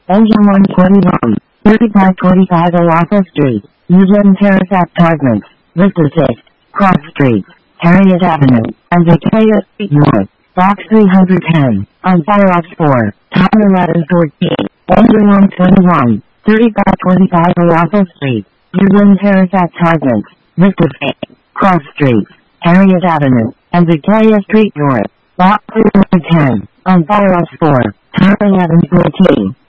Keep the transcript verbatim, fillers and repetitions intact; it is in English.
Engine one twenty-one, thirty-five twenty-five Oahu Street, Newland Terrace Apartments, Vista six, Cross Street, Harriet Avenue, and Victoria Street North, Box three hundred ten, on Fireox four, Tower eleven fourteen, Engine one twenty-one, thirty-five twenty-five Oahu Street, Newland Terrace Apartments, Vista six, Cross Street, Harriet Avenue, and Victoria Street North, Box three hundred ten, on Fireox four, Tower eleven fourteen.